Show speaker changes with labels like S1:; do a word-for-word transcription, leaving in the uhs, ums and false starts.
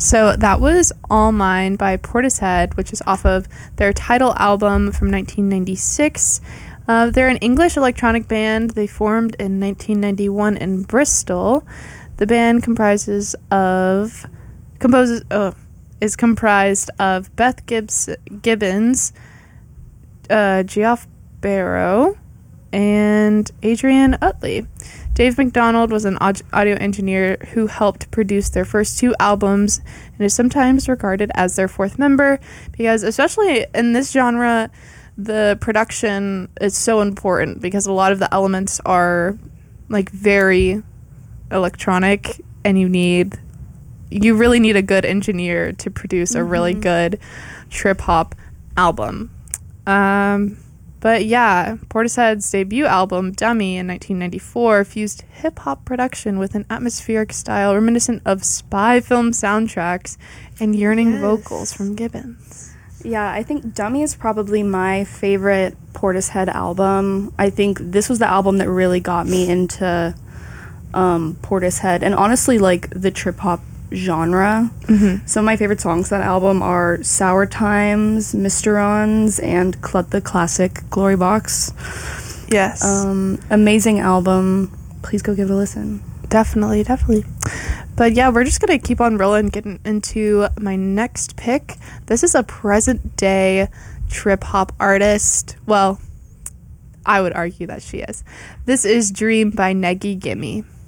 S1: So that was All Mine by Portishead, which is off of their title album from nineteen ninety-six. Uh, they're an English electronic band. They formed in nineteen ninety-one in Bristol. The band comprises of composes oh, is comprised of Beth Gibbs, Gibbons, uh, Geoff Barrow, and Adrian Utley. Dave McDonald was an audio engineer who helped produce their first two albums and is sometimes regarded as their fourth member because, especially in this genre, the production is so important because a lot of the elements are like very electronic, and you need you really need a good engineer to produce mm-hmm. a really good trip hop album. Um But yeah, Portishead's debut album, Dummy, in nineteen ninety-four, fused hip-hop production with an atmospheric style reminiscent of spy film soundtracks and yearning yes. vocals from Gibbons.
S2: Yeah, I think Dummy is probably my favorite Portishead album. I think this was the album that really got me into um, Portishead, and honestly, like, the trip-hop genre. Mm-hmm. Some of my favorite songs on that album are Sour Times, Mysterons, and Clut the Classic Glory Box.
S1: Yes.
S2: Um, amazing album. Please go give it a listen.
S1: Definitely, definitely. But yeah, we're just going to keep on rolling, getting into my next pick. This is a present day trip hop artist. Well, I would argue that she is. This is Dream by Negi Gimme.